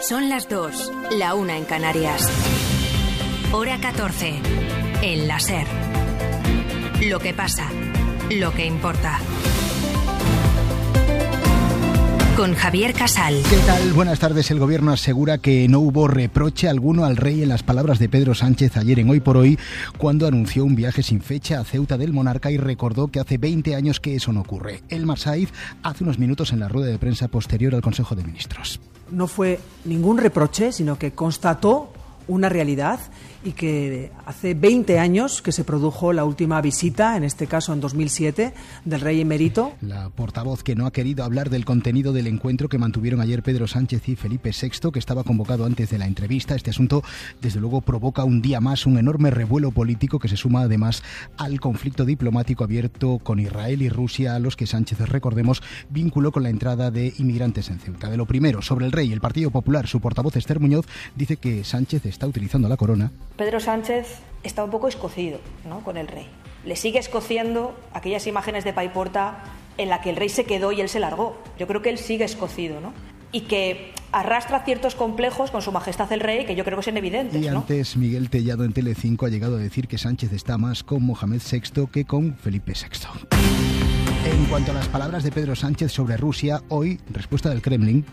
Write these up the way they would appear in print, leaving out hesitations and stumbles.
Son las 2, la 1 en Canarias. Hora 14, en la SER. Lo que pasa, lo que importa. Con Javier Casal. ¿Qué tal? Buenas tardes. El gobierno asegura que no hubo reproche alguno al rey en las palabras de Pedro Sánchez ayer en Hoy por Hoy, cuando anunció un viaje sin fecha a Ceuta del monarca y recordó que hace 20 años que eso no ocurre. Elmar Saiz hace unos minutos en la rueda de prensa posterior al Consejo de Ministros. No fue ningún reproche, sino que constató una realidad y que hace 20 años que se produjo la última visita, en este caso en 2007, del rey emérito. La portavoz que no ha querido hablar del contenido del encuentro que mantuvieron ayer Pedro Sánchez y Felipe VI, que estaba convocado antes de la entrevista. Este asunto, desde luego, provoca un día más un enorme revuelo político que se suma además al conflicto diplomático abierto con Israel y Rusia, a los que Sánchez, recordemos, vinculó con la entrada de inmigrantes en Ceuta. De lo primero, sobre el rey, el Partido Popular, su portavoz Esther Muñoz dice que Sánchez está utilizando la corona. Pedro Sánchez está un poco escocido, ¿no?, con el rey. Le sigue escociendo aquellas imágenes de Paiporta en la que el rey se quedó y él se largó. Yo creo que él sigue escocido, ¿no?, y que arrastra ciertos complejos con su majestad el rey, que yo creo que son evidentes, ¿no? Y antes, Miguel Tellado en Telecinco ha llegado a decir que Sánchez está más con Mohamed VI que con Felipe VI. En cuanto a las palabras de Pedro Sánchez sobre Rusia, hoy, respuesta del Kremlin.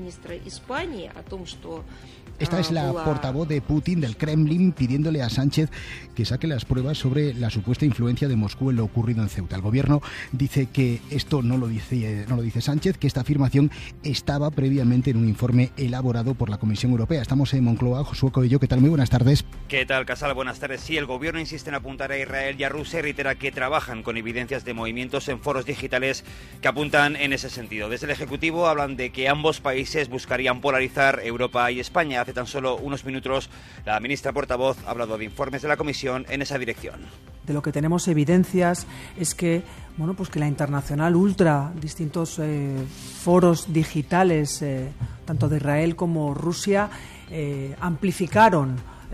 Esta es la portavoz de Putin, del Kremlin, pidiéndole a Sánchez que saque las pruebas sobre la supuesta influencia de Moscú en lo ocurrido en Ceuta. El gobierno dice que esto no lo dice Sánchez, que esta afirmación estaba previamente en un informe elaborado por la Comisión Europea. Estamos en Moncloa. Josué Coello, ¿qué tal? Muy buenas tardes. ¿Qué tal, Casal? Buenas tardes. Sí, el gobierno insiste en apuntar a Israel y a Rusia y reitera que trabajan con evidencias de movimientos en foros digitales que apuntan en ese sentido. Desde el Ejecutivo hablan de que ambos países buscarían polarizar Europa y España. Hace tan solo unos minutos la ministra portavoz ha hablado de informes de la Comisión en esa dirección. De lo que tenemos evidencias es que, que la Internacional Ultra, distintos foros digitales, tanto de Israel como Rusia, amplificaron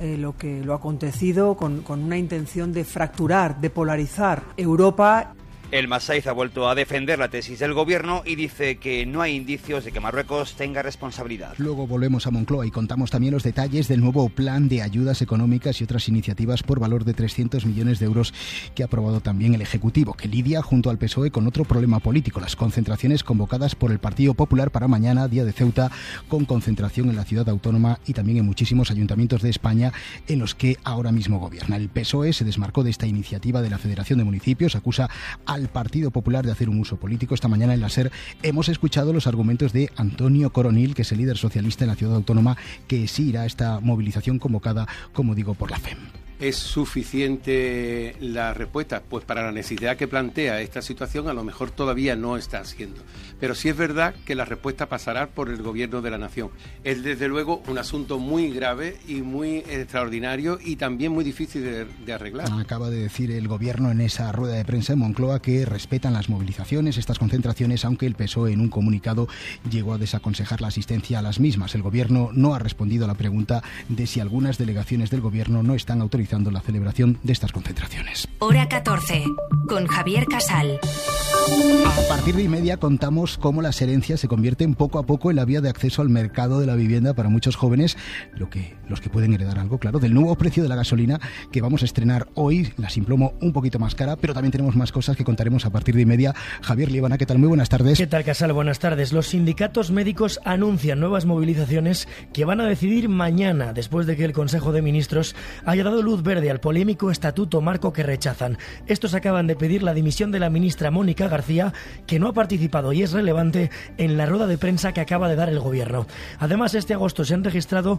lo acontecido con una intención de fracturar, de polarizar Europa. Elmar Saiz ha vuelto a defender la tesis del gobierno y dice que no hay indicios de que Marruecos tenga responsabilidad. Luego volvemos a Moncloa y contamos también los detalles del nuevo plan de ayudas económicas y otras iniciativas por valor de 300 millones de euros que ha aprobado también el Ejecutivo, que lidia junto al PSOE con otro problema político, las concentraciones convocadas por el Partido Popular para mañana, día de Ceuta, con concentración en la ciudad autónoma y también en muchísimos ayuntamientos de España en los que ahora mismo gobierna. El PSOE se desmarcó de esta iniciativa de la Federación de Municipios, acusa al Partido Popular de hacer un uso político. Esta mañana en la SER hemos escuchado los argumentos de Antonio Coronil, que es el líder socialista en la ciudad autónoma, que sí irá a esta movilización convocada, como digo, por la FEM. ¿Es suficiente la respuesta? Pues para la necesidad que plantea esta situación a lo mejor todavía no está haciendo. Pero sí es verdad que la respuesta pasará por el gobierno de la nación. Es desde luego un asunto muy grave y muy extraordinario y también muy difícil de arreglar. Acaba de decir el gobierno en esa rueda de prensa en Moncloa que respetan las movilizaciones, estas concentraciones, aunque el PSOE en un comunicado llegó a desaconsejar la asistencia a las mismas. El gobierno no ha respondido a la pregunta de si algunas delegaciones del gobierno no están autorizando la celebración de estas concentraciones. Hora 14, con Javier Casal. A partir de 1:30 contamos cómo las herencias se convierten poco a poco en la vía de acceso al mercado de la vivienda para muchos jóvenes, los que pueden heredar algo, claro, del nuevo precio de la gasolina que vamos a estrenar hoy, la Simplomo un poquito más cara, pero también tenemos más cosas que contaremos a partir de 1:30. Javier Liebana, ¿qué tal? Muy buenas tardes. ¿Qué tal, Casal? Buenas tardes. Los sindicatos médicos anuncian nuevas movilizaciones que van a decidir mañana, después de que el Consejo de Ministros haya dado luz verde al polémico estatuto marco que rechazan. Estos acaban de pedir la dimisión de la ministra Mónica García, que no ha participado y es relevante en la rueda de prensa que acaba de dar el gobierno. Además, este agosto se han registrado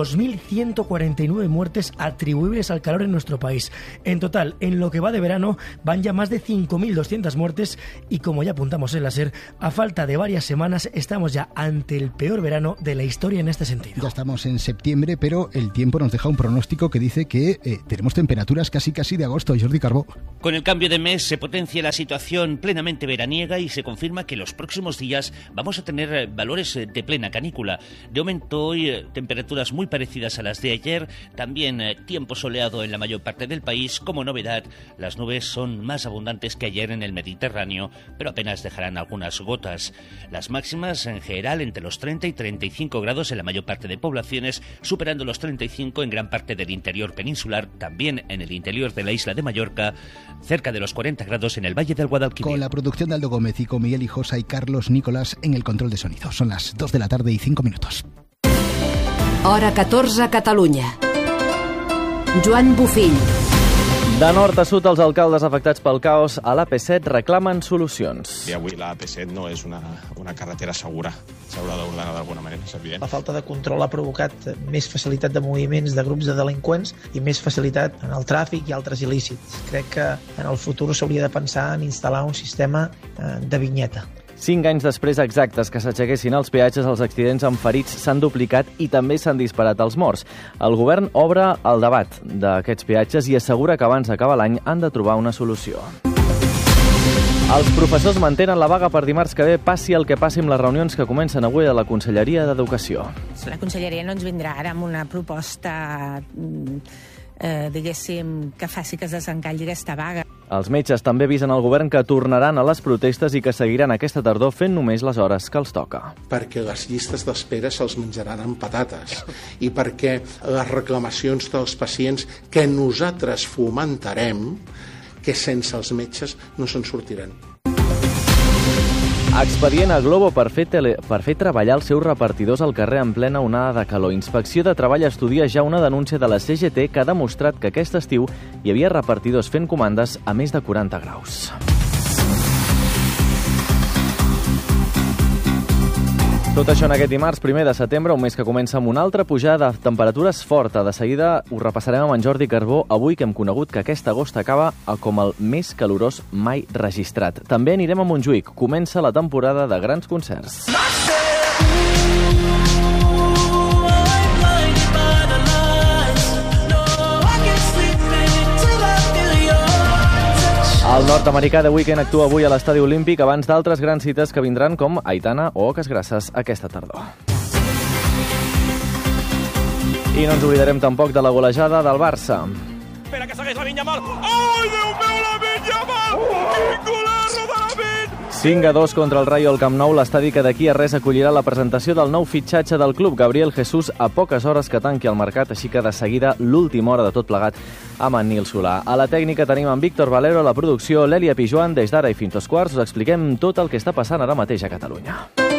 2.149 muertes atribuibles al calor en nuestro país. En total, en lo que va de verano, van ya más de 5.200 muertes y, como ya apuntamos en la SER, a falta de varias semanas estamos ya ante el peor verano de la historia en este sentido. Ya estamos en septiembre, pero el tiempo nos deja un pronóstico que dice que tenemos temperaturas casi de agosto. Jordi Carbó. Con el cambio de mes se potencia la situación plenamente veraniega y se confirma que los próximos días vamos a tener valores de plena canícula. De momento hoy temperaturas muy parecidas a las de ayer, también tiempo soleado en la mayor parte del país. Como novedad, las nubes son más abundantes que ayer en el Mediterráneo, pero apenas dejarán algunas gotas. Las máximas en general entre los 30 y 35 grados en la mayor parte de poblaciones, superando los 35 en gran parte del interior peninsular, también en el interior de la isla de Mallorca, cerca de los 40 grados en el Valle del Guadalquivir. Con la producción de Aldo Gómez y con Miguel Hijosa y Carlos Nicolás en el control de sonido. Son las 2 de la tarde y 5 minutos. Hora 14 a Catalunya. Joan Bufill. De nord a sud, els alcaldes afectats pel caos a l'AP7 reclamen solucions. I avui l'AP7 no és una carretera segura. S'haurà d'ordenar d'alguna manera, és evident. La falta de control ha provocat més facilitat de moviments de grups de delinqüents i més facilitat en el tràfic i altres il·lícits. Crec que en el futur s'hauria de pensar en instal·lar un sistema de vinyeta. 5 anys després exactes que s'aixequessin els peatges, els accidents amb ferits s'han duplicat i també s'han disparat els morts. El govern obre el debat d'aquests peatges i assegura que abans d'acabar l'any han de trobar una solució. Els professors mantenen la vaga per dimarts que ve, passi el que passi amb les reunions que comencen avui a la Conselleria d'Educació. La Conselleria no ens vindrà ara amb una proposta diguéssim, que faci que es desencalli aquesta vaga. Els metges també avisen al govern que tornaran a les protestes i que seguiran aquesta tardor fent només les hores que els toca. Perquè les llistes d'espera se'ls menjaran amb patates i perquè les reclamacions dels pacients que nosaltres fomentarem, que sense els metges no se'n sortiran. Expedient a Globo per fer treballar els seus repartidors al carrer en plena onada de calor. Inspecció de Treball estudia ja una denúncia de la CGT que ha demostrat que aquest estiu hi havia repartidors fent comandes a més de 40 graus. Tot això en aquest dimarts, 1 de setembre, un mes que comença amb una altra pujada de temperatures forta. De seguida ho repassarem amb en Jordi Carbó, avui que hem conegut que aquest agost acaba com el més calorós mai registrat. També anirem a Montjuïc. Comença la temporada de grans concerts. El nord-americà The Weeknd actua avui a l'Estadi Olímpic abans d'altres grans cites que vindran com Aitana o Oques Grasses aquesta tardor. I no ens oblidarem tampoc de la golejada del Barça. Espera que segueix la Yamal. Ai, Déu meu, la Yamal! Quin golerro de la 5-2 contra el Rayo al Camp Nou, l'estadi que d'aquí a res acollirà la presentació del nou fitxatge del club, Gabriel Jesús, a poques hores que tanqui el mercat, així que de seguida l'última hora de tot plegat amb en Nil Solà. A la tècnica tenim en Víctor Valero, a la producció l'Èlia Pijoan. Des d'ara i fins 2:15 us expliquem tot el que està passant ara mateix a Catalunya.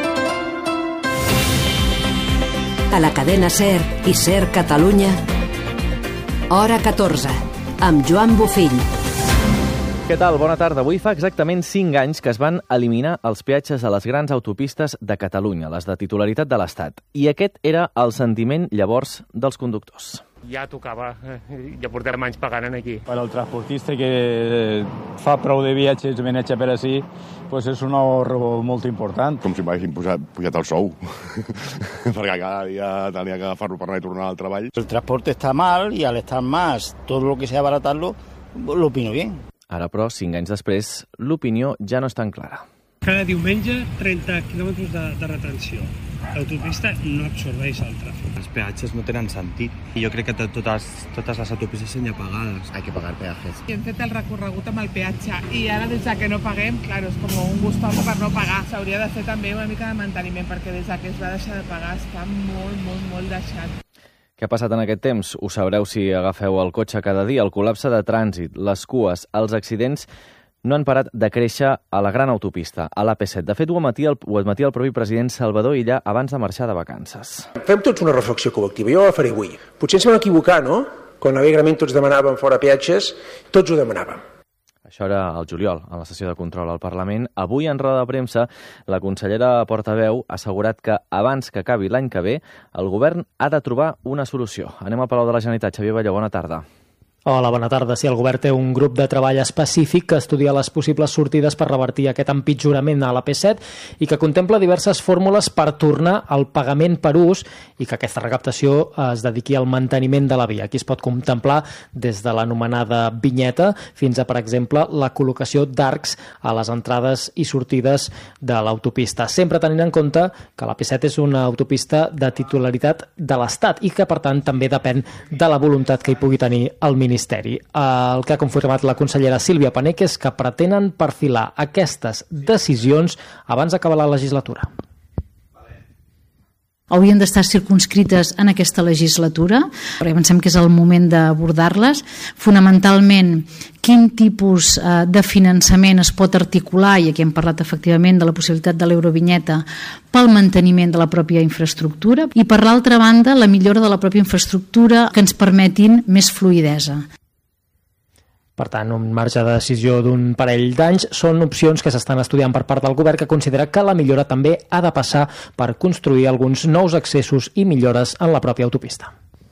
A la cadena SER i SER Catalunya, Hora 14, amb Joan Bufill. Què tal? Bona tarda. Avui fa exactament 5 anys que es van eliminar els peatges a les grans autopistes de Catalunya, les de titularitat de l'Estat. I aquest era el sentiment llavors dels conductors. Ja tocava, ja portem anys pagant aquí. Per al transportista que fa prou de viatges, viatge per ací, pues és un ahorro molt important. Com si m'haguessin pujat el sou, perquè cada dia tenia que agafar-lo per anar i tornar al treball. El transporte está mal y al estar más, todo lo que sea abaratarlo, lo opino bien. Ara, però, 5 anys després, l'opinió ja no és tan clara. Cada diumenge, 30 quilòmetres de retenció. L'autopista no absorbeix el tràfic. Els peatges no tenen sentit. Jo crec que totes les autopistes són ja pagades. Hay que pagar peajes. Hem fet el recorregut amb el peatge i ara des que no paguem, claro, és com un gustoso per no pagar. S'hauria de fer també una mica de manteniment perquè des que es va deixar de pagar està molt deixat. Què ha passat en aquest temps? Ho sabreu si agafeu el cotxe cada dia. El col·lapse de trànsit, les cues, els accidents no han parat de créixer a la gran autopista, a l'AP7. De fet, ho admetia el propi president Salvador Illa abans de marxar de vacances. Fem tots una reflexió col·lectiva. Jo la faré avui. Potser ens vam equivocar, no? Quan alegrament tots demanàvem fora peatges, tots ho demanàvem. Això era el juliol, a la sessió de control al Parlament. Avui, en roda de premsa, la consellera portaveu ha assegurat que abans que acabi l'any que ve, el govern ha de trobar una solució. Anem al Palau de la Generalitat. Xavier Balló, bona tarda. Hola, bona tarda. Sí, el govern té un grup de treball específic que estudia les possibles sortides per revertir aquest empitjorament a l'AP7 i que contempla diverses fórmules per tornar al pagament per ús i que aquesta recaptació es dediqui al manteniment de la via. Aquí es pot contemplar des de l'anomenada vinyeta fins a, per exemple, la col·locació d'arcs a les entrades i sortides de l'autopista. Sempre tenint en compte que l'AP7 és una autopista de titularitat de l'Estat i que, per tant, també depèn de la voluntat que hi pugui tenir el Ministeri. El que ha confirmat la consellera Sílvia Paneque és que pretenen perfilar aquestes decisions abans d'acabar la legislatura. Haurien d'estar circunscrites en aquesta legislatura, perquè pensem que és el moment d'abordar-les. Fonamentalment, quin tipus de finançament es pot articular, i aquí hem parlat efectivament de la possibilitat de l'eurovinyeta, pel manteniment de la pròpia infraestructura, i per l'altra banda, la millora de la pròpia infraestructura que ens permetin més fluïdesa. Per tant, un marge de decisió d'un parell d'anys són opcions que s'estan estudiant per part del govern, que considera que la millora també ha de passar per construir alguns nous accessos i millores en la pròpia autopista.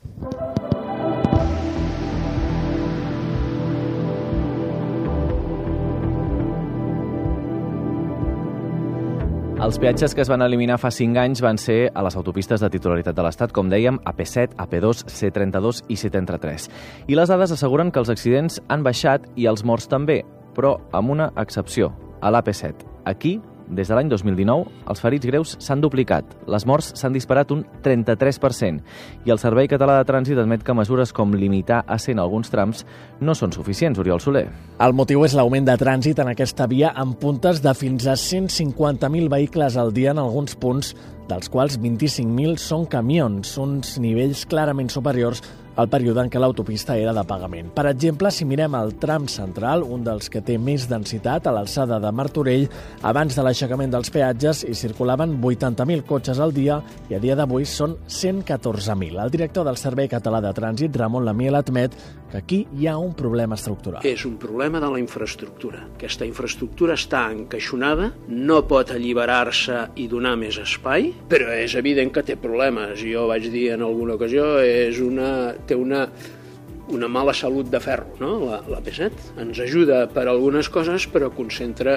Els peatges que es van eliminar fa 5 anys van ser a les autopistes de titularitat de l'Estat, com dèiem, AP7, AP2, C32 i C33. I les dades asseguren que els accidents han baixat i els morts també, però amb una excepció, a l'AP7. Aquí, des de l'any 2019, els ferits greus s'han duplicat, les morts s'han disparat un 33% i el Servei Català de Trànsit admet que mesures com limitar a 100 alguns trams no són suficients. Oriol Soler. El motiu és l'augment de trànsit en aquesta via amb puntes de fins a 150.000 vehicles al dia en alguns punts, dels quals 25.000 són camions, uns nivells clarament superiors al període en què l'autopista era de pagament. Per exemple, si mirem el tram central, un dels que té més densitat, a l'alçada de Martorell, abans de l'aixecament dels peatges hi circulaven 80.000 cotxes al dia i a dia d'avui són 114.000. El director del Servei Català de Trànsit, Ramon Lamiel, admet que aquí hi ha un problema estructural. És un problema de la infraestructura. Aquesta infraestructura està encaixonada, no pot alliberar-se i donar més espai, però és evident que té problemes. Jo vaig dir en alguna ocasió, té una mala salut de ferro, no? La P7 ens ajuda per algunes coses, però concentra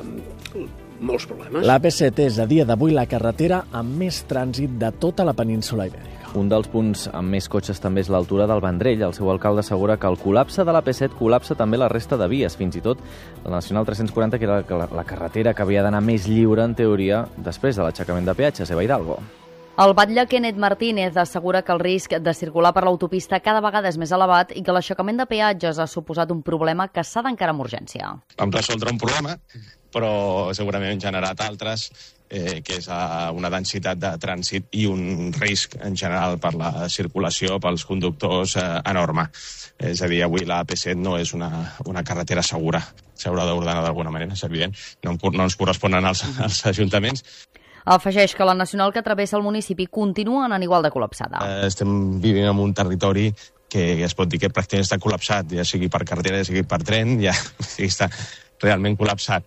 molts problemes. La P7 és a dia d'avui la carretera amb més trànsit de tota la península ibèrica. Un dels punts amb més cotxes també és l'altura del Vendrell. El seu alcalde assegura que el col·lapse de la P7 col·lapsa també la resta de vies, fins i tot la Nacional 340, que era la carretera que havia d'anar més lliure, en teoria, després de l'aixecament de peatges. Eva Hidalgo. El batlle Kenneth Martínez assegura que el risc de circular per l'autopista cada vegada és més elevat i que l'aixecament de peatges ha suposat un problema que s'ha d'encarar amb urgència. Vam resoldre un problema, però segurament hem generat altres, que és una densitat de trànsit i un risc en general per la circulació pels conductors enorme. És a dir, avui la AP7 no és una carretera segura. S'haurà d'ordenar d'alguna manera, és evident. No ens corresponen als ajuntaments. Afegeix que la nacional que travessa el municipi continua en igual de col·lapsada. Estem vivint en un territori que es pot dir que pràcticament està col·lapsat, ja sigui per carretera, ja sigui per tren, ja està realment col·lapsat.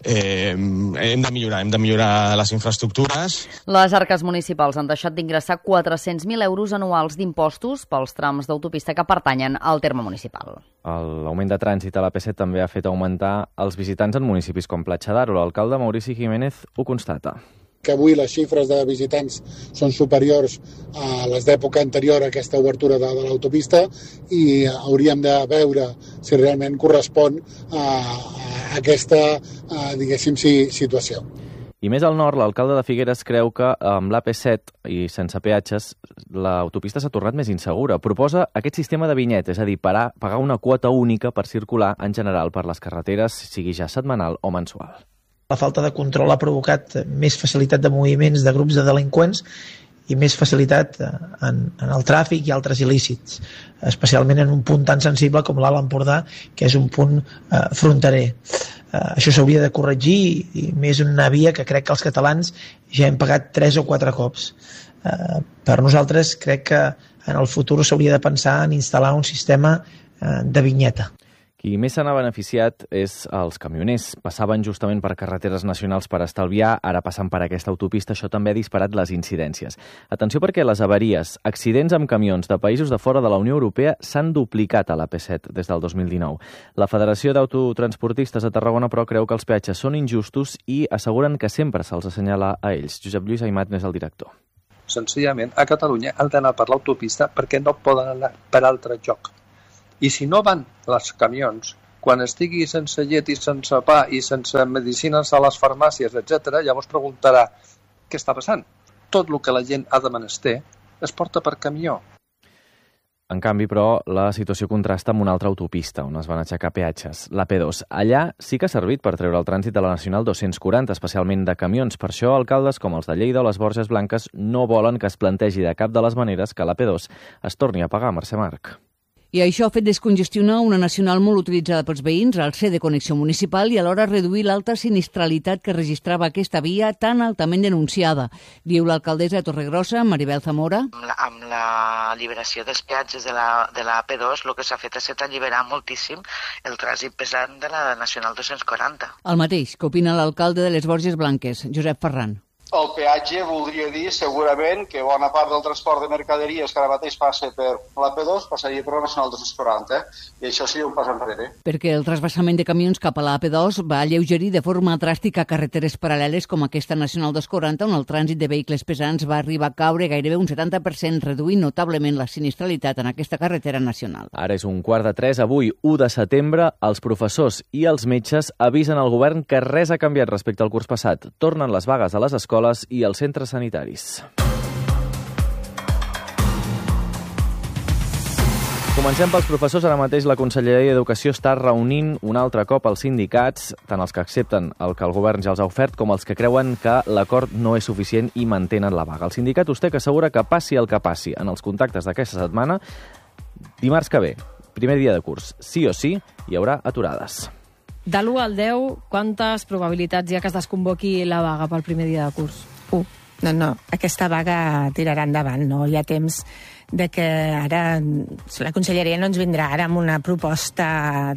Hem de millorar les infraestructures. Les arques municipals han deixat d'ingressar 400.000 euros anuals d'impostos pels trams d'autopista que pertanyen al terme municipal. L'augment de trànsit a la P7 també ha fet augmentar els visitants en municipis com Platja d'Aro. L'alcalde Maurici Jiménez ho constata. Que avui les xifres de visitants són superiors a les d'època anterior a aquesta obertura de l'autopista i hauríem de veure si realment correspon a aquesta, diguéssim, situació. I més al nord, l'alcalde de Figueres creu que amb l'AP7 i sense peatges l'autopista s'ha tornat més insegura. Proposa aquest sistema de vinyet, és a dir, pagar una quota única per circular en general per les carreteres, sigui ja setmanal o mensual. La falta de control ha provocat més facilitat de moviments de grups de delinqüents i més facilitat en el tràfic i altres il·lícits, especialment en un punt tan sensible com l'Alt Empordà, que és un punt fronterer. Això s'hauria de corregir i més una via que crec que els catalans ja hem pagat 3 o 4 cops. Per nosaltres crec que en el futur s'hauria de pensar en instal·lar un sistema de vinyeta. Qui més se n'ha beneficiat és els camioners. Passaven justament per carreteres nacionals per estalviar, ara passant per aquesta autopista, això també ha disparat les incidències. Atenció perquè les avaries, accidents amb camions de països de fora de la Unió Europea s'han duplicat a l'AP7 des del 2019. La Federació d'Autotransportistes de Tarragona, però, creu que els peatges són injustos i asseguren que sempre se'ls assenyala a ells. Josep Lluís Aimat n'és el director. Senzillament, a Catalunya han d'anar per l'autopista perquè no poden anar per altre lloc. I si no van els camions, quan estigui sense llet i sense pa i sense medicines a les farmàcies, etc., llavors preguntarà què està passant. Tot el que la gent ha de menester es porta per camió. En canvi, però, la situació contrasta amb una altra autopista, on es van aixecar peatges, la P2. Allà sí que ha servit per treure el trànsit de la Nacional 240, especialment de camions. Per això, alcaldes com els de Lleida o les Borges Blanques no volen que es plantegi de cap de les maneres que la P2 es torni a pagar, Mercè Marc. I això ha fet descongestionar una nacional molt utilitzada pels veïns al ser de connexió municipal i alhora reduir l'alta sinistralitat que registrava aquesta via tan altament denunciada, diu l'alcaldessa de Torregrossa, Maribel Zamora. Amb la alliberació dels peatges de la P2, el que s'ha fet ha estat alliberar moltíssim el trànsit pesant de la Nacional 240. El mateix que opina l'alcalde de les Borges Blanques, Josep Ferran. El peatge voldria dir segurament que bona part del transport de mercaderies que ara mateix passa per la P2 passaria per la Nacional 240, i això seria un pas enrere. Perquè el trasbassament de camions cap a la AP2 va alleugerir de forma dràstica carreteres paral·leles com aquesta Nacional 240, on el trànsit de vehicles pesants va arribar a caure gairebé un 70%, reduint notablement la sinistralitat en aquesta carretera nacional. Ara és 2:45. Avui, 1 de setembre, els professors i els metges avisen al govern que res ha canviat respecte al curs passat. Tornen les vagues a les escoles i als centres sanitaris. Comencem pels professors. Ara mateix la Conselleria d'Educació està reunint un altre cop els sindicats, tant els que accepten el que el govern ja els ha ofert com els que creuen que l'acord no és suficient i mantenen la vaga. El sindicat USTEC assegura que passi el que passi en els contactes d'aquesta setmana, dimarts que ve, primer dia de curs, sí o sí, hi haurà aturades. De l'1 al 10, quantes probabilitats hi ha que es desconvoqui la vaga pel primer dia de curs? No, aquesta vaga tirarà endavant, no? Hi ha temps de que ara la Conselleria no ens vindrà ara amb una proposta,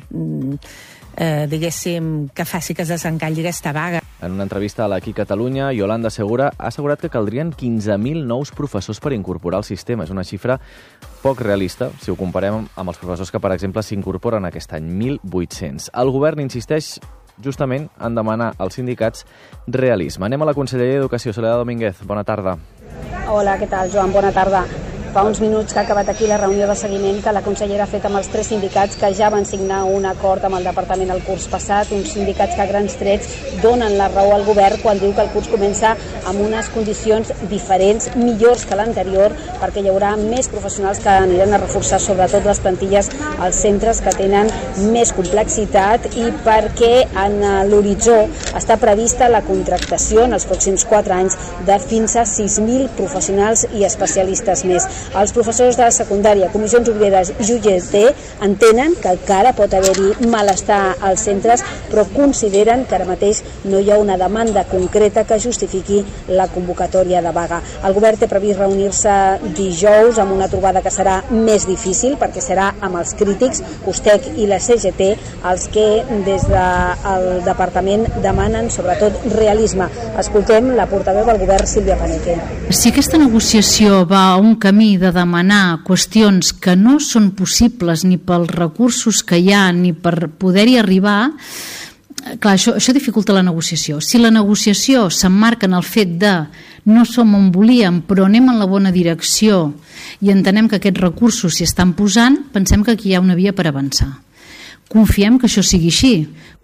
diguéssim, que faci que es desencalli aquesta vaga. En una entrevista a l'Aquí Catalunya, Yolanda Segura ha assegurat que caldrien 15.000 nous professors per incorporar al sistema. És una xifra poc realista, si ho comparem amb els professors que, per exemple, s'incorporen aquest any, 1.800. El govern insisteix justament en demanar als sindicats realisme. Anem a la Conselleria d'Educació. Soledad Domínguez, bona tarda. Hola, què tal, Joan? Bona tarda. Fa uns minuts que ha acabat aquí la reunió de seguiment que la consellera ha fet amb els 3 sindicats que ja van signar un acord amb el departament el curs passat, uns sindicats que a grans trets donen la raó al govern quan diu que el curs comença amb unes condicions diferents, millors que l'anterior, perquè hi haurà més professionals que aniran a reforçar sobretot les plantilles als centres que tenen més complexitat i perquè en l'horitzó està prevista la contractació en els pròxims 4 anys de fins a 6.000 professionals i especialistes més. Els professors de secundària, comissions obreres i UGT entenen que encara pot haver-hi malestar als centres, però consideren que ara mateix no hi ha una demanda concreta que justifiqui la convocatòria de vaga. El govern té previst reunir-se dijous amb una trobada que serà més difícil perquè serà amb els crítics, USTEC i la CGT, els que des del departament demanen sobretot realisme. Escoltem la portaveu del govern, Sílvia Paneque. Si aquesta negociació va a un camí de demanar qüestions que no són possibles ni pels recursos que hi ha ni per poder-hi arribar, clar, això dificulta la negociació. Si la negociació s'emmarca en el fet de no som on volíem però anem en la bona direcció i entenem que aquests recursos s'hi estan posant, pensem que aquí hi ha una via per avançar. Confiem que això sigui així.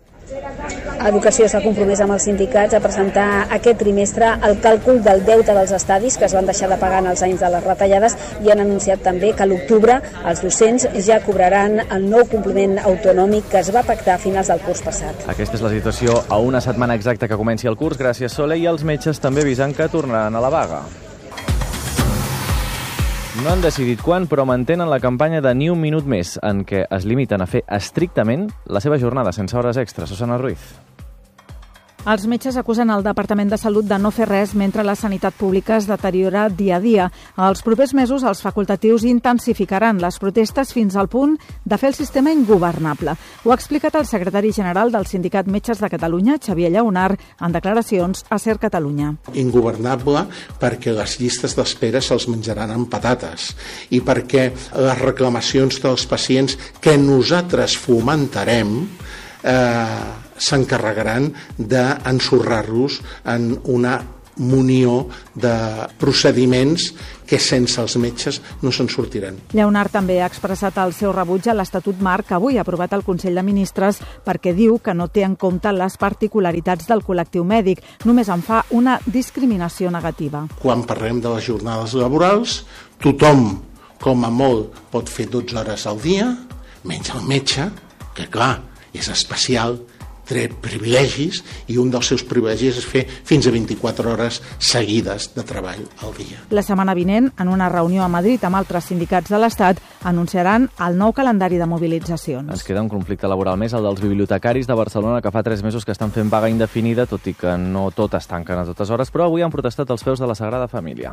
Educació s'ha compromès amb els sindicats a presentar aquest trimestre el càlcul del deute dels estadis que es van deixar de pagar en els anys de les retallades i han anunciat també que a l'octubre els docents ja cobraran el nou compliment autonòmic que es va pactar a finals del curs passat. Aquesta és la situació a una setmana exacta que comenci el curs. Gràcies, Sole, i els metges també avisen que tornaran a la vaga. No han decidit quan, però mantenen la campanya de Ni un minut més, en què es limiten a fer estrictament la seva jornada sense hores extres. Susana Ruiz. Els metges acusen el Departament de Salut de no fer res mentre la sanitat pública es deteriora dia a dia. Els propers mesos els facultatius intensificaran les protestes fins al punt de fer el sistema ingovernable. Ho ha explicat el secretari general del Sindicat Metges de Catalunya, Xavier Lleonard, en declaracions a SER Catalunya. Ingovernable perquè les llistes d'espera se'ls menjaran amb patates i perquè les reclamacions dels pacients que nosaltres fomentarem s'encarregaran d'ensorrar-los en una munió de procediments que sense els metges no se'n sortiran. Lleonard també ha expressat el seu rebuig a l'Estatut Marc, avui aprovat al Consell de Ministres, perquè diu que no té en compte les particularitats del col·lectiu mèdic, només en fa una discriminació negativa. Quan parlem de les jornades laborals, tothom, com a molt, pot fer 12 hores al dia, menys el metge, que clar, és especial, té privilegis i un dels seus privilegis és fer fins a 24 hores seguides de treball al dia. La setmana vinent, en una reunió a Madrid amb altres sindicats de l'Estat, anunciaran el nou calendari de mobilitzacions. Ens queda un conflicte laboral més, el dels bibliotecaris de Barcelona, que fa 3 mesos que estan fent vaga indefinida, tot i que no tot es tanquen a totes hores, però avui han protestat els peus de la Sagrada Família.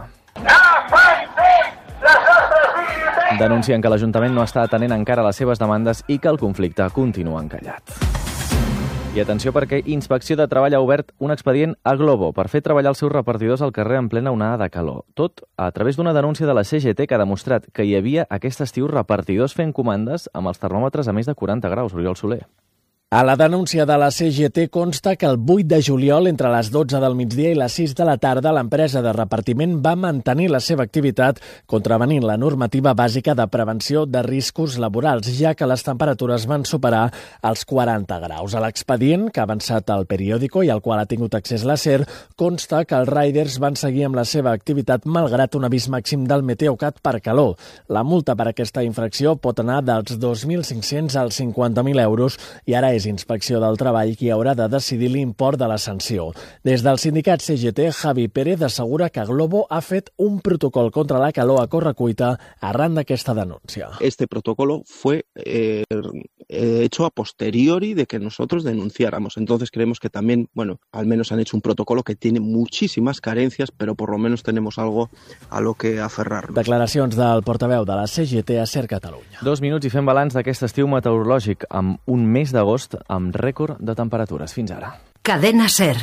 Denuncien que l'Ajuntament no està atenent encara les seves demandes i que el conflicte continua encallat. I atenció perquè Inspecció de Treball ha obert un expedient a Glovo per fer treballar els seus repartidors al carrer en plena onada de calor. Tot a través d'una denúncia de la CGT que ha demostrat que hi havia aquest estiu repartidors fent comandes amb els termòmetres a més de 40 graus, Oriol Soler. A la denúncia de la CGT consta que el 8 de juliol, entre les 12 del migdia i les 6 de la tarda, l'empresa de repartiment va mantenir la seva activitat contravenint la normativa bàsica de prevenció de riscos laborals, ja que les temperatures van superar els 40 graus. A l'expedient, que ha avançat al periòdico i al qual ha tingut accés la SER, consta que els riders van seguir amb la seva activitat malgrat un avís màxim del Meteocat per calor. La multa per aquesta infracció pot anar dels 2.500 als 50.000 euros i ara és Inspecció del Treball qui haurà de decidir l'import de la sanció. Des del sindicat CGT, Javi Pérez assegura que Glovo ha fet un protocol contra la calor a correcuita arran d'aquesta denúncia. Este protocolo fue hecho a posteriori de que nosotros denunciáramos. Entonces creemos que también, bueno, al menos han hecho un protocolo que tiene muchísimas carencias, pero por lo menos tenemos algo a lo que aferrarnos. Declaracions del portaveu de la CGT a SER Catalunya. 2 minuts i fem balanç d'aquest estiu meteorològic amb un mes d'agost amb rècord de temperatures fins ara. Cadena SER.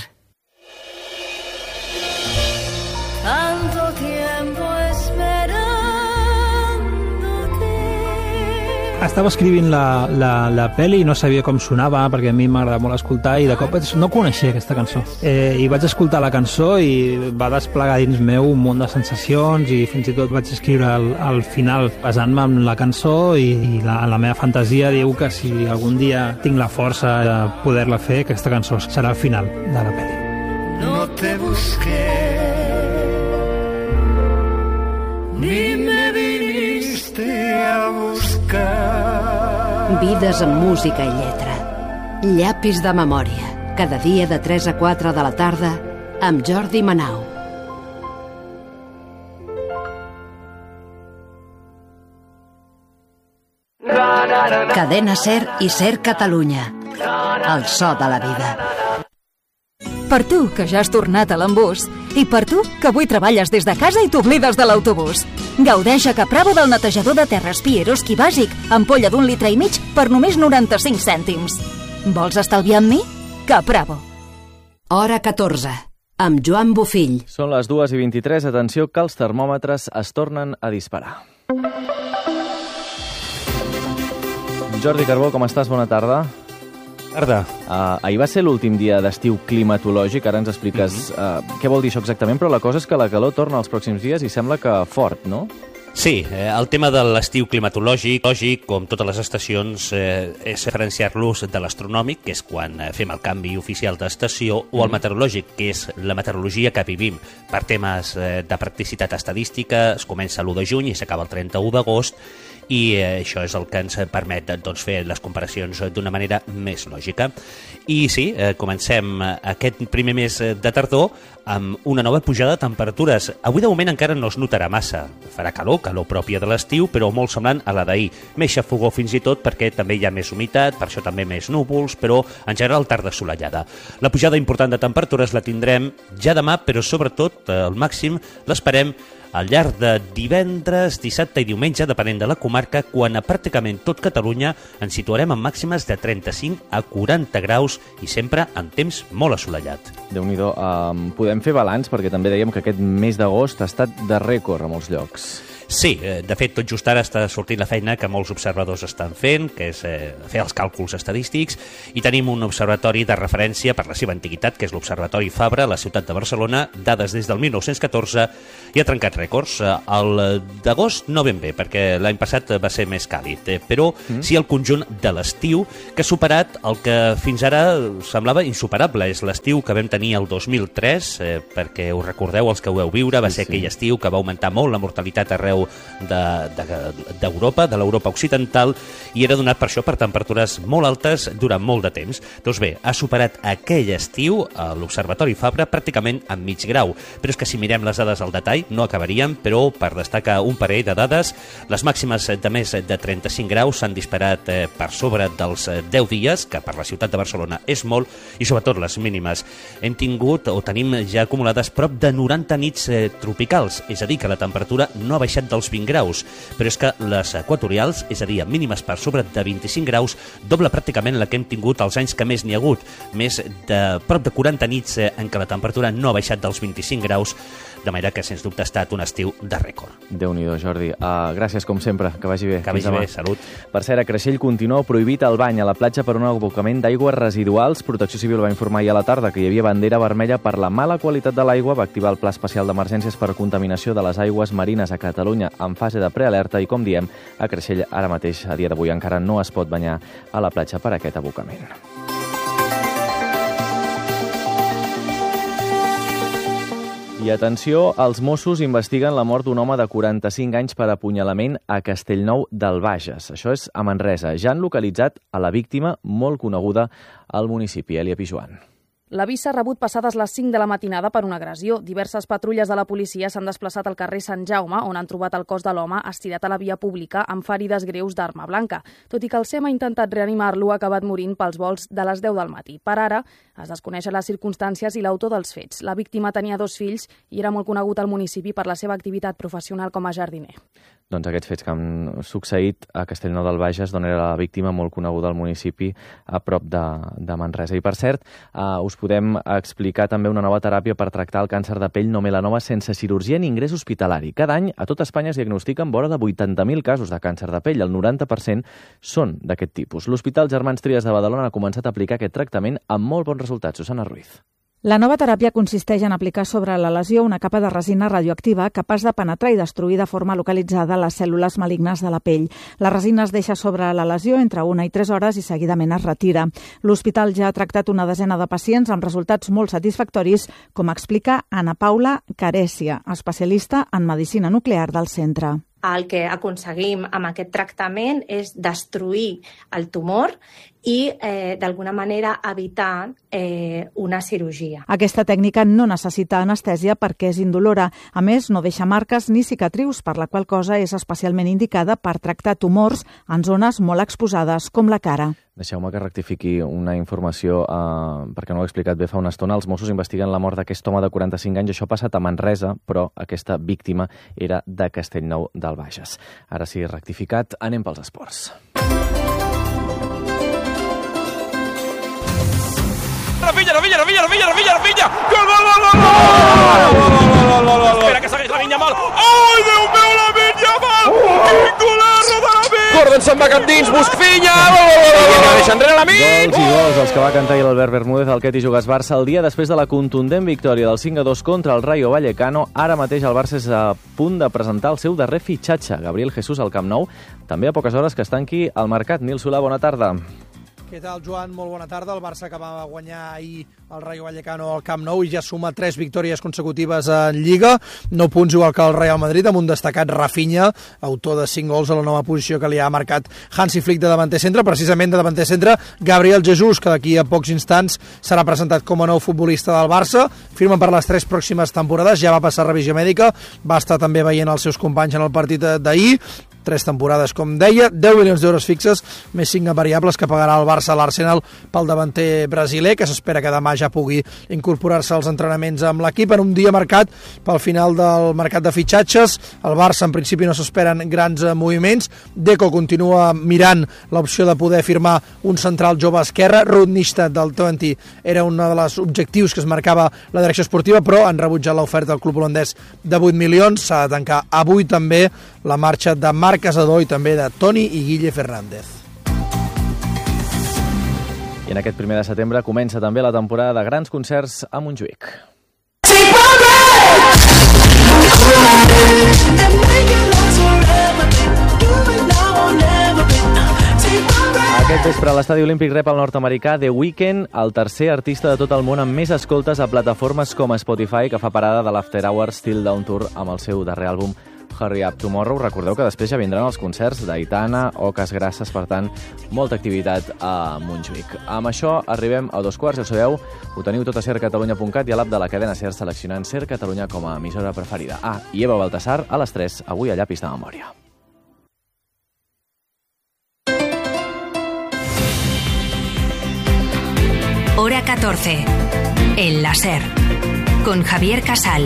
Tanto tiempo esperándote. Estava escrivint la pel·li i no sabia com sonava perquè a mi m'agrada molt escoltar i de cop no coneixia aquesta cançó. I vaig escoltar la cançó i va desplegar dins meu un munt de sensacions i fins i tot vaig escriure al final basant-me en la cançó i la meva fantasia diu que si algun dia tinc la força de poder-la fer, aquesta cançó serà el final de la pel·li. No te busqué ni me viniste a buscar. Vides amb música i lletra. Llapis de memòria. Cada dia de 3 a 4 de la tarda amb Jordi Manau. Cadena SER i SER Catalunya. El so de la vida. Per tu, que ja has tornat a l'embús. I per tu, que avui treballes des de casa i t'oblides de l'autobús. Gaudeix a Capravo del netejador de terres Pieroski bàsic, ampolla d'1,5 litres per només 95 cèntims. Vols estalviar amb mi? Capravo. Hora 14, amb Joan Bofill. Són les 2:23, atenció que els termòmetres es tornen a disparar. Jordi Carbó, com estàs? Bona tarda. Tarda. Ahir va ser l'últim dia d'estiu climatològic, ara ens expliques què vol dir això exactament, però la cosa és que la calor torna els pròxims dies i sembla que fort, no? Sí, el tema de l'estiu climatològic, com totes les estacions, és diferenciar-los de l'astronòmic, que és quan fem el canvi oficial d'estació, o el meteorològic, que és la meteorologia que vivim. Per temes de practicitat estadística, es comença l'1 de juny i s'acaba el 31 d'agost, i això és el que ens permet fer les comparacions d'una manera més lògica. I sí, comencem aquest primer mes de tardor amb una nova pujada de temperatures. Avui de moment encara no es notarà massa. Farà calor pròpia de l'estiu, però molt semblant a la d'ahir. Més xafogó fins i tot perquè també hi ha més humitat, per això també més núvols, però en general tarda assolellada. La pujada important de temperatures la tindrem ja demà, però sobretot el màxim l'esperem al llarg de divendres, dissabte i diumenge, depenent de la comarca, quan a pràcticament tot Catalunya ens situarem en màximes de 35 a 40 graus i sempre en temps molt assolellat. Déu-n'hi-do, podem fer balanç perquè també dèiem que aquest mes d'agost ha estat de rècord a molts llocs. Sí, de fet, tot just ara està sortint la feina que molts observadors estan fent, que és fer els càlculs estadístics, i tenim un observatori de referència per la seva antiguitat, que és l'Observatori Fabra, a la ciutat de Barcelona, dades des del 1914, i ha trencat rècords. El d'agost no ben bé, perquè l'any passat va ser més càlid, però sí el conjunt de l'estiu, que ha superat el que fins ara semblava insuperable. És l'estiu que vam tenir el 2003, perquè us recordeu, els que ho veu viure, va ser aquell estiu que va augmentar molt la mortalitat arreu d'Europa, de l'Europa occidental, i era donat per això per temperatures molt altes durant molt de temps. Doncs bé, ha superat aquell estiu a l'Observatori Fabra pràcticament en mig grau, però és que si mirem les dades al detall no acabaríem, però per destacar un parell de dades, les màximes de més de 35 graus s'han disparat per sobre dels 10 dies, que per la ciutat de Barcelona és molt, i sobretot les mínimes. Hem tingut o tenim ja acumulades prop de 90 nits tropicals, és a dir, que la temperatura no ha baixat dels 20 graus, però és que les equatorials, és a dir, mínimes per sobre de 25 graus, doble pràcticament la que hem tingut els anys que més n'hi ha hagut, més de prop de 40 nits en què la temperatura no ha baixat dels 25 graus, de manera que, sens dubte, ha estat un estiu de rècord. Déu-n'hi-do, Jordi. Gràcies, com sempre. Que vagi bé. Que vagi bé, salut. Per cert, a Creixell continua prohibit el bany a la platja per un abocament d'aigües residuals. Protecció Civil va informar ahir a la tarda que hi havia bandera vermella per la mala qualitat de l'aigua. Va activar el Pla Especial d'Emergències per contaminació de les aigües marines a Catalunya en fase de prealerta i, com diem, a Creixell ara mateix, a dia d'avui, encara no es pot banyar a la platja per aquest abocament. I atenció, els Mossos investiguen la mort d'un home de 45 anys per apunyalament a Castellnou del Bages. Això és a Manresa. Ja han localitzat a la víctima, molt coneguda al municipi, Elia Pijuan. L'avís s'ha rebut passades les 5 de la matinada per una agressió. Diverses patrulles de la policia s'han desplaçat al carrer Sant Jaume, on han trobat el cos de l'home estirat a la via pública amb ferides greus d'arma blanca. Tot i que el SEM ha intentat reanimar-lo, ha acabat morint pels volts de les 10 del matí. Per ara, es desconeixen les circumstàncies i l'autor dels fets. La víctima tenia 2 fills i era molt conegut al municipi per la seva activitat professional com a jardiner. Doncs aquests fets que han succeït a Castellnou del Bages, d'on era la víctima molt coneguda al municipi a prop de Manresa. I per cert, us podem explicar també una nova teràpia per tractar el càncer de pell no melanoma sense cirurgia ni ingrés hospitalari. Cada any a tot Espanya es diagnostiquen vora de 80.000 casos de càncer de pell. El 90% són d'aquest tipus. L'Hospital Germans Trias de Badalona ha començat a aplicar aquest tractament amb molt bons resultats. Susana Ruiz. La nova teràpia consisteix en aplicar sobre la lesió una capa de resina radioactiva capaç de penetrar i destruir de forma localitzada les cèl·lules malignes de la pell. La resina es deixa sobre la lesió entre 1 i 3 hores i seguidament es retira. L'hospital ja ha tractat una desena de pacients amb resultats molt satisfactoris, com explica Ana Paula Carecia, especialista en medicina nuclear del centre. El que aconseguim amb aquest tractament és destruir el tumor i, d'alguna manera, evitar una cirurgia. Aquesta tècnica no necessita anestèsia perquè és indolora. A més, no deixa marques ni cicatrius, per la qual cosa és especialment indicada per tractar tumors en zones molt exposades, com la cara. Deixeu-me que rectifiqui una informació, perquè no ho he explicat bé fa una estona. Els Mossos investiguen la mort d'aquest home de 45 anys. Això ha passat a Manresa, però aquesta víctima era de Castellnou del Bages. Ara sí, rectificat, anem pels esports. Rafinha! Gol, gol, gol, gol, gol, gol! Espera que segueix la Yamal. Ai, Déu meu, la Yamal! Quin golazo de la Yamal! Gordon se'n va cap dins, Busquilla! Deixa enrere la Gols i gols, els que va cantar l'Albert Bermúdez al Ketty Jugas Barça el dia després de la contundent victòria del 5-2 contra el Rayo Vallecano. Ara mateix el Barça és a punt de presentar el seu darrer fitxatge, Gabriel Jesús al Camp Nou. També a poques hores que es tanqui el mercat. Nil Solà, bona tarda. Què tal, Joan? Molt bona tarda. El Barça que va guanyar ahir el Rayo Vallecano al Camp Nou i ja suma 3 victòries consecutives en Lliga, 9 punts igual que el Real Madrid, amb un destacat Rafinha, autor de 5 gols a la nova posició que li ha marcat Hansi Flick de davanter centre, precisament de davanter centre Gabriel Jesús, que d'aquí a pocs instants serà presentat com a nou futbolista del Barça, firma per les 3 pròximes temporades, ja va passar revisió mèdica, va estar també veient els seus companys en el partit d'ahir, 3 temporades, com deia, 10 milions d'euros fixes, més 5 variables que pagarà el Barça a l'Arsenal pel davanter brasiler, que s'espera que demà ja pugui incorporar-se als entrenaments amb l'equip en un dia marcat pel final del mercat de fitxatges. El Barça en principi no s'esperen grans moviments. Deco continua mirant l'opció de poder firmar un central jove esquerre. Ruud Nistad del Twente era un dels objectius que es marcava la direcció esportiva, però han rebutjat l'oferta del club holandès de 8 milions. S'ha de tancar avui també la marxa de Marc Casador i també de Toni i Guille Fernández. I en aquest 1 de setembre comença també la temporada de grans concerts a Montjuïc. Aquest vespre l'Estadi Olímpic rep el nord-americà The Weeknd, el tercer artista de tot el món amb més escoltes a plataformes com Spotify, que fa parada de l'After Hours Still Down Tour amb el seu darrer àlbum Hurry Up Tomorrow. Recordeu que després ja vindran els concerts d'Aitana o Cas Grasses, per tant, molta activitat a Montjuïc. Amb això arribem a 2:15, ja ho sabeu, ho teniu tot a sercatalunya.cat i a l'app de la cadena SER seleccionant Ser Catalunya com a emissora preferida. I Eva Baltasar a les 3, avui a Llapis de Memòria. Hora 14, en la SER, con Javier Casal.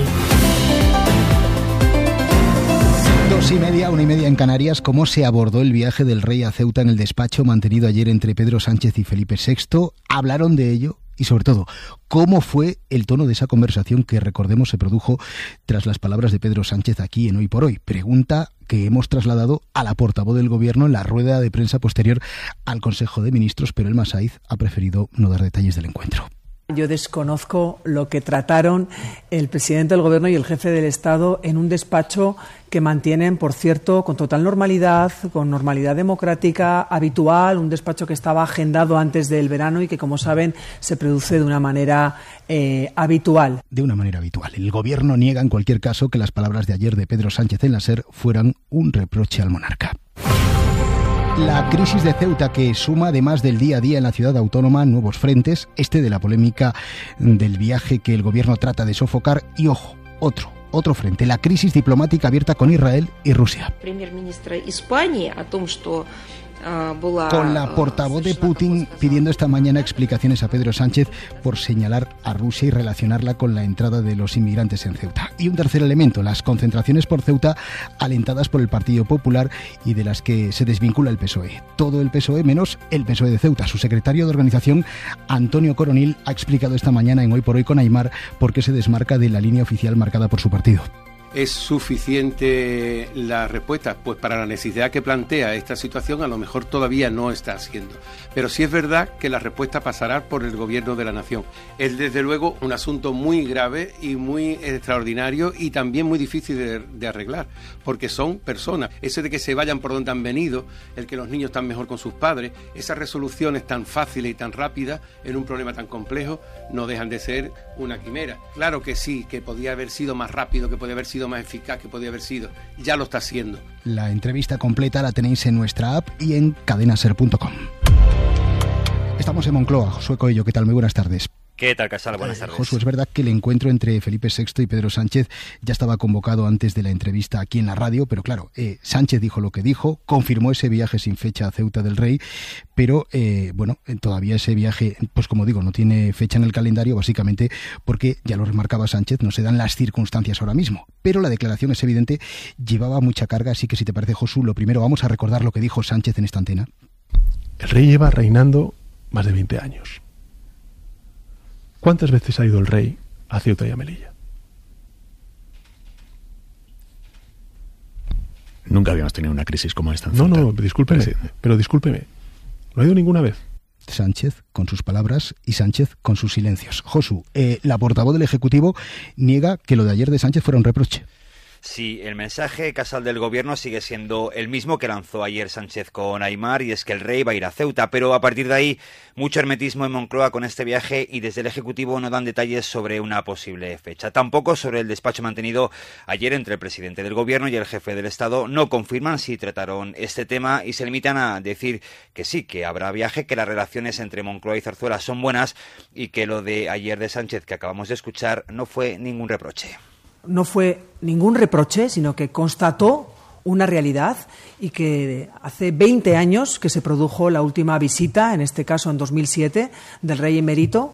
2:30, 1:30 en Canarias. ¿Cómo se abordó el viaje del rey a Ceuta en el despacho mantenido ayer entre Pedro Sánchez y Felipe VI? ¿Hablaron de ello? Y sobre todo, ¿cómo fue el tono de esa conversación que, recordemos, se produjo tras las palabras de Pedro Sánchez aquí en Hoy por Hoy? Pregunta que hemos trasladado a la portavoz del Gobierno en la rueda de prensa posterior al Consejo de Ministros, pero Elma Saiz ha preferido no dar detalles del encuentro. Yo desconozco lo que trataron el presidente del Gobierno y el jefe del Estado en un despacho que mantienen, por cierto, con total normalidad, con normalidad democrática habitual, un despacho que estaba agendado antes del verano y que, como saben, se produce de una manera habitual. De una manera habitual. El Gobierno niega en cualquier caso que las palabras de ayer de Pedro Sánchez en la SER fueran un reproche al monarca. La crisis de Ceuta, que suma además del día a día en la ciudad autónoma nuevos frentes, este de la polémica del viaje que el Gobierno trata de sofocar, y ojo, otro frente, la crisis diplomática abierta con Israel y Rusia. Con la portavoz de Putin pidiendo esta mañana explicaciones a Pedro Sánchez por señalar a Rusia y relacionarla con la entrada de los inmigrantes en Ceuta. Y un tercer elemento, las concentraciones por Ceuta alentadas por el Partido Popular y de las que se desvincula el PSOE. Todo el PSOE menos el PSOE de Ceuta. Su secretario de organización, Antonio Coronil, ha explicado esta mañana en Hoy por Hoy con Aimar por qué se desmarca de la línea oficial marcada por su partido. ¿Es suficiente la respuesta? Pues para la necesidad que plantea esta situación a lo mejor todavía no está haciendo. Pero sí es verdad que la respuesta pasará por el Gobierno de la Nación. Es desde luego un asunto muy grave y muy extraordinario y también muy difícil de arreglar, porque son personas. Ese de que se vayan por donde han venido, el que los niños están mejor con sus padres, esas resoluciones tan fáciles y tan rápidas en un problema tan complejo no dejan de ser una quimera. Claro que sí, que podía haber sido más rápido, que podía haber sido más eficaz, que podía haber sido. Ya lo está haciendo. La entrevista completa la tenéis en nuestra app y en cadenaser.com. Estamos en Moncloa. Josué Coello, ¿qué tal? Muy buenas tardes. ¿Qué tal, Casal? Buenas tardes. Josué, es verdad que el encuentro entre Felipe VI y Pedro Sánchez ya estaba convocado antes de la entrevista aquí en la radio, pero claro, Sánchez dijo lo que dijo, confirmó ese viaje sin fecha a Ceuta del Rey, pero todavía ese viaje, pues como digo, no tiene fecha en el calendario, básicamente porque, ya lo remarcaba Sánchez, no se dan las circunstancias ahora mismo. Pero la declaración es evidente, llevaba mucha carga, así que si te parece, Josu, lo primero vamos a recordar lo que dijo Sánchez en esta antena. El rey lleva reinando más de 20 años. ¿Cuántas veces ha ido el rey a Ceuta y a Melilla? Nunca habíamos tenido una crisis como esta en Ceuta. No, discúlpeme, pero discúlpeme. No ha ido ninguna vez. Sánchez con sus palabras y Sánchez con sus silencios. Josu, la portavoz del Ejecutivo niega que lo de ayer de Sánchez fuera un reproche. Sí, el mensaje Casal del Gobierno sigue siendo el mismo que lanzó ayer Sánchez con Aimar, y es que el rey va a ir a Ceuta, pero a partir de ahí mucho hermetismo en Moncloa con este viaje, y desde el Ejecutivo no dan detalles sobre una posible fecha. Tampoco sobre el despacho mantenido ayer entre el presidente del Gobierno y el jefe del Estado. No confirman si trataron este tema y se limitan a decir que sí, que habrá viaje, que las relaciones entre Moncloa y Zarzuela son buenas y que lo de ayer de Sánchez que acabamos de escuchar no fue ningún reproche. No fue ningún reproche, sino que constató una realidad, y que hace 20 años que se produjo la última visita, en este caso en 2007, del rey emérito.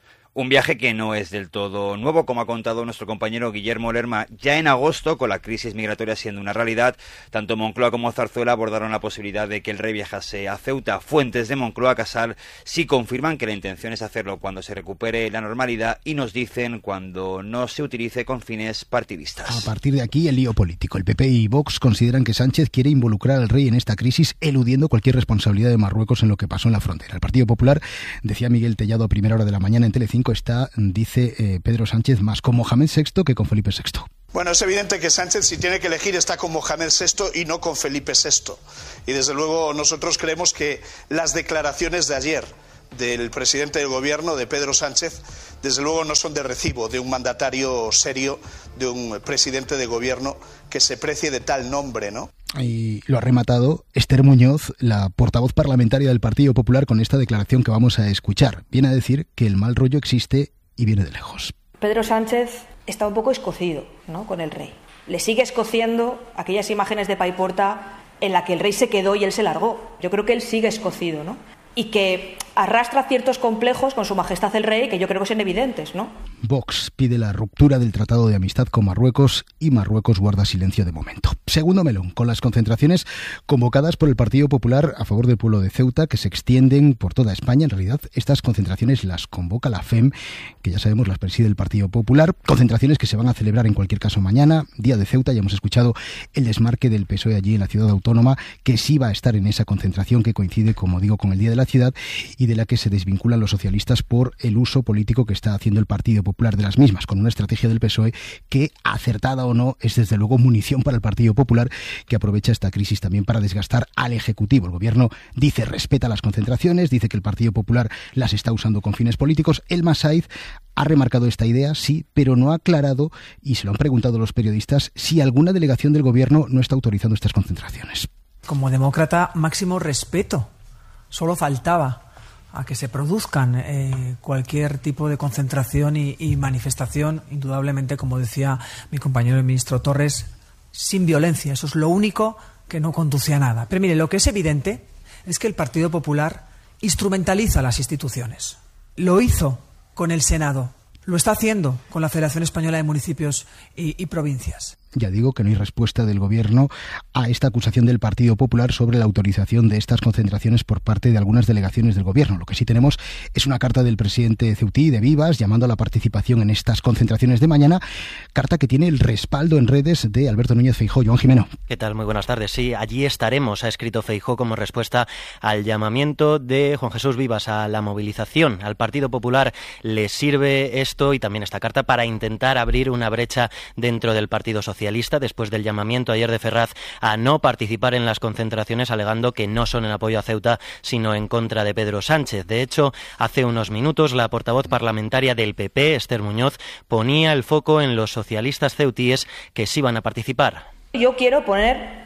Un viaje que no es del todo nuevo, como ha contado nuestro compañero Guillermo Lerma. Ya en agosto, con la crisis migratoria siendo una realidad, tanto Moncloa como Zarzuela abordaron la posibilidad de que el rey viajase a Ceuta. Fuentes de Moncloa Casal sí confirman que la intención es hacerlo cuando se recupere la normalidad, y nos dicen cuando no se utilice con fines partidistas. A partir de aquí, el lío político. El PP y Vox consideran que Sánchez quiere involucrar al rey en esta crisis, eludiendo cualquier responsabilidad de Marruecos en lo que pasó en la frontera. El Partido Popular, decía Miguel Tellado a primera hora de la mañana en Telecinco, está, dice Pedro Sánchez, más con Mohamed VI que con Felipe VI. Bueno, es evidente que Sánchez, si tiene que elegir, está con Mohamed VI y no con Felipe VI. Y desde luego nosotros creemos que las declaraciones de ayer del presidente del Gobierno, de Pedro Sánchez, desde luego no son de recibo de un mandatario serio, de un presidente de Gobierno que se precie de tal nombre, ¿no? Y lo ha rematado Esther Muñoz, la portavoz parlamentaria del Partido Popular, con esta declaración que vamos a escuchar. Viene a decir que el mal rollo existe y viene de lejos. Pedro Sánchez está un poco escocido, ¿no?, con el rey. Le sigue escociendo aquellas imágenes de Paiporta en la que el rey se quedó y él se largó. Yo creo que él sigue escocido, ¿no? Y que arrastra ciertos complejos con su majestad el rey que yo creo que son evidentes, ¿no? Vox pide la ruptura del Tratado de Amistad con Marruecos, y Marruecos guarda silencio de momento. Segundo melón, con las concentraciones convocadas por el Partido Popular a favor del pueblo de Ceuta, que se extienden por toda España. En realidad, estas concentraciones las convoca la FEM, que ya sabemos las preside el Partido Popular. Concentraciones que se van a celebrar en cualquier caso mañana, Día de Ceuta. Ya hemos escuchado el desmarque del PSOE allí en la ciudad autónoma, que sí va a estar en esa concentración, que coincide, como digo, con el Día de la Ciudad, y de la que se desvinculan los socialistas por el uso político que está haciendo el Partido Popular de las mismas, con una estrategia del PSOE que, acertada o no, es desde luego munición para el Partido Popular, que aprovecha esta crisis también para desgastar al Ejecutivo. El Gobierno dice respeta las concentraciones, dice que el Partido Popular las está usando con fines políticos. Elma Saiz ha remarcado esta idea, sí, pero no ha aclarado, y se lo han preguntado los periodistas, si alguna delegación del Gobierno no está autorizando estas concentraciones. Como demócrata, máximo respeto. Solo faltaba a que se produzcan cualquier tipo de concentración y manifestación, indudablemente, como decía mi compañero el ministro Torres, sin violencia. Eso es lo único que no conduce a nada. Pero mire, lo que es evidente es que el Partido Popular instrumentaliza las instituciones. Lo hizo con el Senado, lo está haciendo con la Federación Española de Municipios y Provincias. Ya digo que no hay respuesta del Gobierno a esta acusación del Partido Popular sobre la autorización de estas concentraciones por parte de algunas delegaciones del Gobierno. Lo que sí tenemos es una carta del presidente Ceutí, de Vivas, llamando a la participación en estas concentraciones de mañana, carta que tiene el respaldo en redes de Alberto Núñez Feijóo. Joan Jimeno. ¿Qué tal? Muy buenas tardes. Sí, allí estaremos, ha escrito Feijóo como respuesta al llamamiento de Juan Jesús Vivas a la movilización. Al Partido Popular le sirve esto y también esta carta para intentar abrir una brecha dentro del Partido Socialista, después del llamamiento ayer de Ferraz a no participar en las concentraciones, alegando que no son en apoyo a Ceuta, sino en contra de Pedro Sánchez. De hecho, hace unos minutos la portavoz parlamentaria del PP, Esther Muñoz, ponía el foco en los socialistas ceutíes que sí van a participar. Yo quiero poner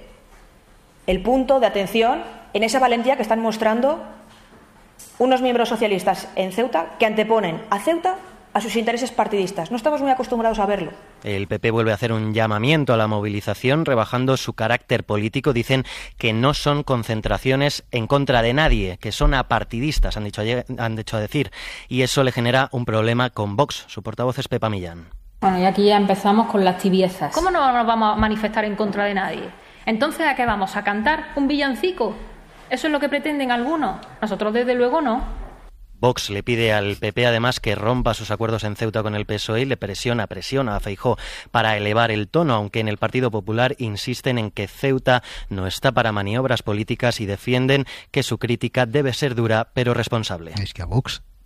el punto de atención en esa valentía que están mostrando unos miembros socialistas en Ceuta, que anteponen a Ceuta a sus intereses partidistas. No estamos muy acostumbrados a verlo. El PP vuelve a hacer un llamamiento a la movilización, rebajando su carácter político. Dicen que no son concentraciones en contra de nadie, que son apartidistas, han dicho a decir. Y eso le genera un problema con Vox. Su portavoz es Pepa Millán. Bueno, y aquí ya empezamos con las tibiezas. ¿Cómo no nos vamos a manifestar en contra de nadie? Entonces, ¿a qué vamos? ¿A cantar un villancico? ¿Eso es lo que pretenden algunos? Nosotros, desde luego, no. Vox le pide al PP además que rompa sus acuerdos en Ceuta con el PSOE y le presiona a Feijóo para elevar el tono, aunque en el Partido Popular insisten en que Ceuta no está para maniobras políticas y defienden que su crítica debe ser dura pero responsable. Es que a Vox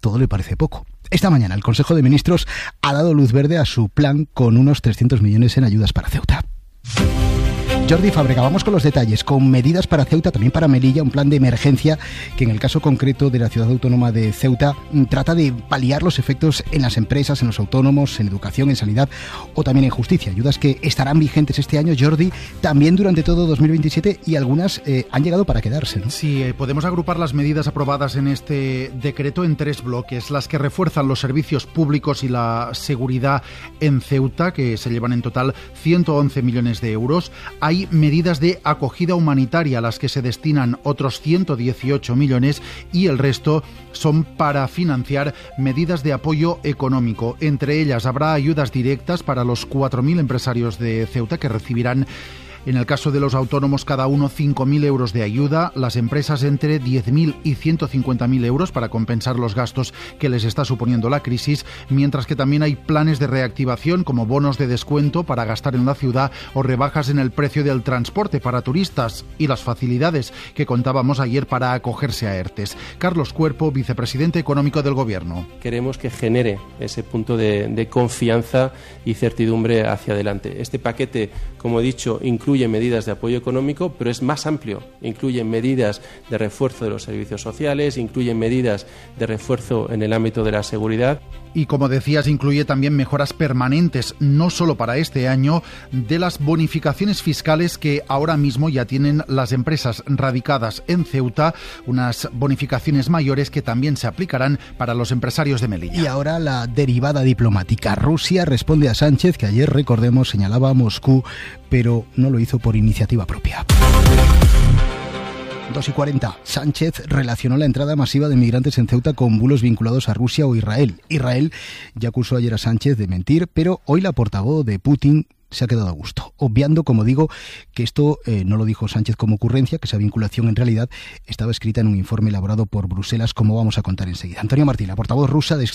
todo le parece poco. Esta mañana el Consejo de Ministros ha dado luz verde a su plan con unos 300 millones en ayudas para Ceuta. Jordi Fábrega, vamos con los detalles, con medidas para Ceuta, también para Melilla, un plan de emergencia que en el caso concreto de la ciudad autónoma de Ceuta trata de paliar los efectos en las empresas, en los autónomos, en educación, en sanidad o también en justicia. Ayudas que estarán vigentes este año, Jordi, también durante todo 2027 y algunas han llegado para quedarse, ¿no? Sí, podemos agrupar las medidas aprobadas en este decreto en 3 bloques, las que refuerzan los servicios públicos y la seguridad en Ceuta, que se llevan en total 111 millones de euros. Hay medidas de acogida humanitaria a las que se destinan otros 118 millones y el resto son para financiar medidas de apoyo económico. Entre ellas habrá ayudas directas para los 4.000 empresarios de Ceuta que recibirán, en el caso de los autónomos, cada uno 5.000 euros de ayuda, las empresas entre 10.000 y 150.000 euros para compensar los gastos que les está suponiendo la crisis, mientras que también hay planes de reactivación como bonos de descuento para gastar en la ciudad o rebajas en el precio del transporte para turistas y las facilidades que contábamos ayer para acogerse a ERTES. Carlos Cuerpo, vicepresidente económico del Gobierno. Queremos que genere ese punto de confianza y certidumbre hacia adelante. Este paquete, como he dicho, incluye medidas de apoyo económico, pero es más amplio. Incluye medidas de refuerzo de los servicios sociales, incluye medidas de refuerzo en el ámbito de la seguridad. Y como decías, incluye también mejoras permanentes, no solo para este año, de las bonificaciones fiscales que ahora mismo ya tienen las empresas radicadas en Ceuta, unas bonificaciones mayores que también se aplicarán para los empresarios de Melilla. Y ahora la derivada diplomática. Rusia responde a Sánchez, que ayer, recordemos, señalaba a Moscú, pero no lo hizo por iniciativa propia. 2:40. Sánchez relacionó la entrada masiva de migrantes en Ceuta con bulos vinculados a Rusia o Israel. Israel ya acusó ayer a Sánchez de mentir, pero hoy la portavoz de Putin se ha quedado a gusto, obviando, como digo, que esto no lo dijo Sánchez como ocurrencia, que esa vinculación en realidad estaba escrita en un informe elaborado por Bruselas, como vamos a contar enseguida. Antonio Martín, la portavoz rusa,